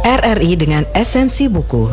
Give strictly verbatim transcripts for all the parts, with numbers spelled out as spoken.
R R I dengan esensi buku.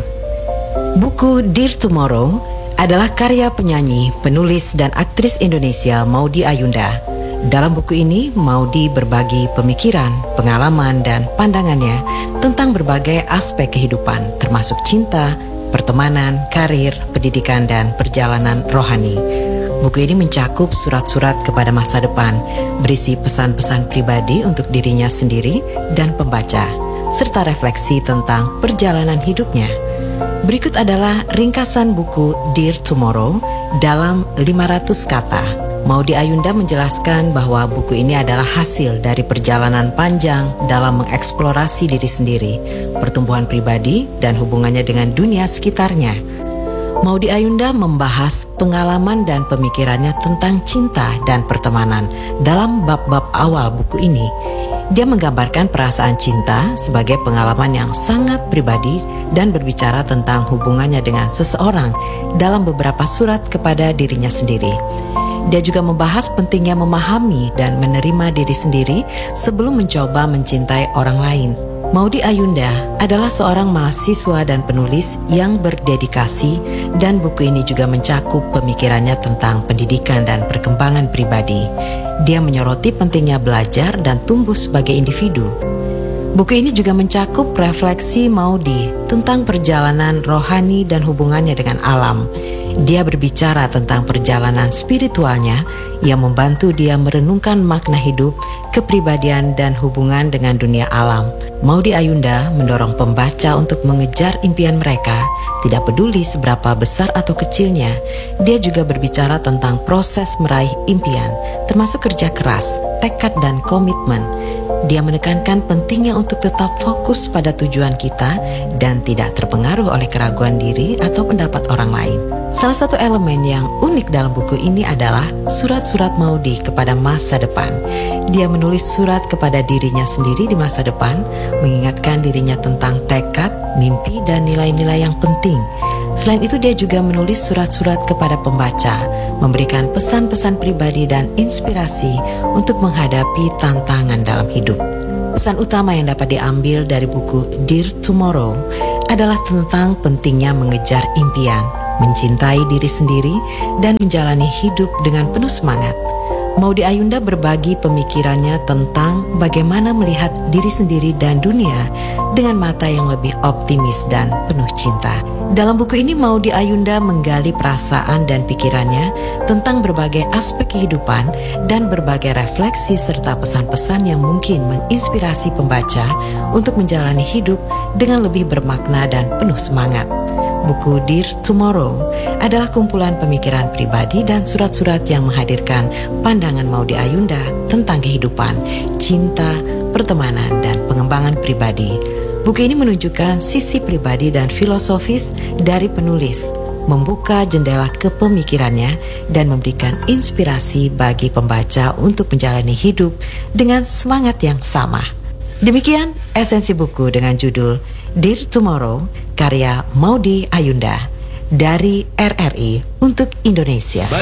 Buku Dear Tomorrow adalah karya penyanyi, penulis, dan aktris Indonesia Maudy Ayunda. Dalam buku ini, Maudy berbagi pemikiran, pengalaman, dan pandangannya tentang berbagai aspek kehidupan, termasuk cinta, pertemanan, karir, pendidikan, dan perjalanan rohani. Buku ini mencakup surat-surat kepada masa depan, berisi pesan-pesan pribadi untuk dirinya sendiri dan pembaca, serta refleksi tentang perjalanan hidupnya. Berikut adalah ringkasan buku Dear Tomorrow dalam lima ratus kata. Maudy Ayunda menjelaskan bahwa buku ini adalah hasil dari perjalanan panjang dalam mengeksplorasi diri sendiri, pertumbuhan pribadi, dan hubungannya dengan dunia sekitarnya. Maudy Ayunda membahas pengalaman dan pemikirannya tentang cinta dan pertemanan dalam bab-bab awal buku ini. Dia menggambarkan perasaan cinta sebagai pengalaman yang sangat pribadi dan berbicara tentang hubungannya dengan seseorang dalam beberapa surat kepada dirinya sendiri. Dia juga membahas pentingnya memahami dan menerima diri sendiri sebelum mencoba mencintai orang lain. Maudy Ayunda adalah seorang mahasiswa dan penulis yang berdedikasi, dan buku ini juga mencakup pemikirannya tentang pendidikan dan perkembangan pribadi. Dia menyoroti pentingnya belajar dan tumbuh sebagai individu. Buku ini juga mencakup refleksi Maudy tentang perjalanan rohani dan hubungannya dengan alam. Dia berbicara tentang perjalanan spiritualnya yang membantu dia merenungkan makna hidup, kepribadian, dan hubungan dengan dunia alam. Maudy Ayunda mendorong pembaca untuk mengejar impian mereka, tidak peduli seberapa besar atau kecilnya. Dia juga berbicara tentang proses meraih impian, termasuk kerja keras, tekad, dan komitmen. Dia menekankan pentingnya untuk tetap fokus pada tujuan kita dan tidak terpengaruh oleh keraguan diri atau pendapat orang lain. Salah satu elemen yang unik dalam buku ini adalah surat-surat Maudy kepada masa depan. Dia menulis surat kepada dirinya sendiri di masa depan, mengingatkan dirinya tentang tekad, mimpi, dan nilai-nilai yang penting. Selain itu, dia juga menulis surat-surat kepada pembaca, memberikan pesan-pesan pribadi dan inspirasi untuk menghadapi tantangan dalam hidup. Pesan utama yang dapat diambil dari buku Dear Tomorrow adalah tentang pentingnya mengejar impian, mencintai diri sendiri, dan menjalani hidup dengan penuh semangat. Maudy Ayunda berbagi pemikirannya tentang bagaimana melihat diri sendiri dan dunia dengan mata yang lebih optimis dan penuh cinta. Dalam buku ini, Maudy Ayunda menggali perasaan dan pikirannya tentang berbagai aspek kehidupan dan berbagai refleksi serta pesan-pesan yang mungkin menginspirasi pembaca untuk menjalani hidup dengan lebih bermakna dan penuh semangat. Buku Dear Tomorrow adalah kumpulan pemikiran pribadi dan surat-surat yang menghadirkan pandangan Maudy Ayunda tentang kehidupan, cinta, pertemanan, dan pengembangan pribadi. Buku ini menunjukkan sisi pribadi dan filosofis dari penulis, membuka jendela kepemikirannya, dan memberikan inspirasi bagi pembaca untuk menjalani hidup dengan semangat yang sama. Demikian esensi buku dengan judul Dear Tomorrow, karya Maudy Ayunda dari R R I untuk Indonesia.